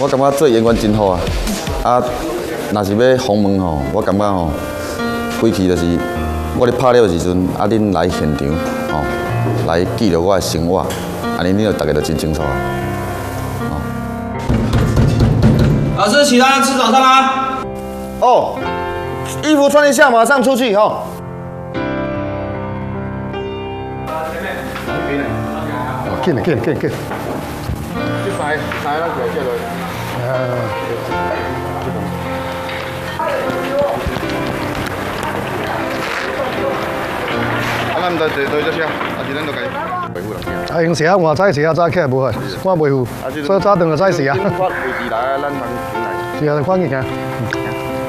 我感觉做演员真好啊！啊，若是要访问吼，我感觉吼，规期就是我咧拍了时阵，啊，恁来现场吼，来记录我的生活，安尼恁就大家就真清楚啊。 老师，起来吃早餐啦！ 哦，衣服穿一下，马上出去吼。 紧了，紧。 去塞那个叫做。咱就对这些，啊是咱就该维护了。 啊，用时啊，换早时啊，早起来无去，我维护，所以早顿就早时啊。 我维持来，咱通进来。 是啊，赶紧行。